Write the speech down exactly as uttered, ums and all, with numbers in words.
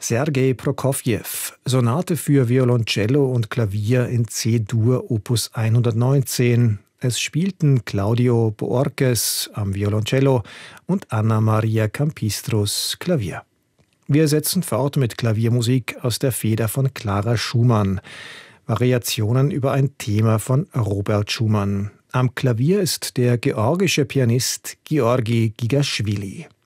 Sergei Prokofjew, Sonate für Violoncello und Klavier in C-Dur Opus hundertneunzehn. Es spielten Claudio Boorkes am Violoncello und Anna Maria Campistrus Klavier. Wir setzen fort mit Klaviermusik aus der Feder von Clara Schumann. Variationen über ein Thema von Robert Schumann. Am Klavier ist der georgische Pianist Georgi Gigaschwili.